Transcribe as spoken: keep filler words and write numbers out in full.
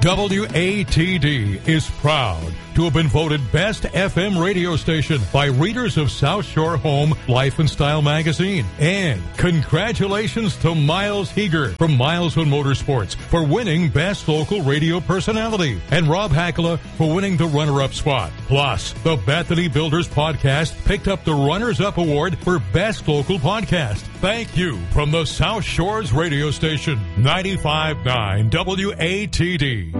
W A T D is proud to have been voted Best F M Radio Station by readers of South Shore Home Life and Style magazine. And congratulations to Miles Heeger from Miles on Motorsports for winning Best Local Radio Personality, and Rob Hackala for winning the runner-up spot. Plus, the Bethany Builders Podcast picked up the Runners-Up Award for Best Local Podcast. Thank you from the South Shores Radio Station, ninety-five point nine W A T D.